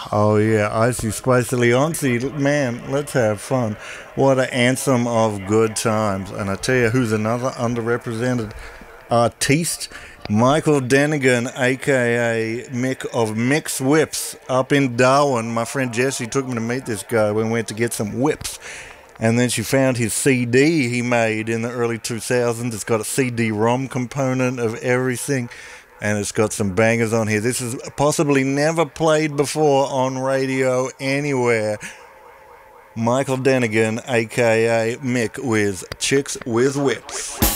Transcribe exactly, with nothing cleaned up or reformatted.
Oh yeah, Icy Spicy Leoncy, man, let's have fun. What an anthem of good times. And I tell you who's another underrepresented artiste? Michael Denigan, aka Mick of Mick's Whips, up in Darwin. My friend Jessie took me to meet this guy when we went to get some whips. And then she found his C D he made in the early two thousands. It's got a C D-ROM component of everything, and it's got some bangers on here. This is possibly never played before on radio anywhere. Michael Denigan, aka Mick, with Chicks with Whips.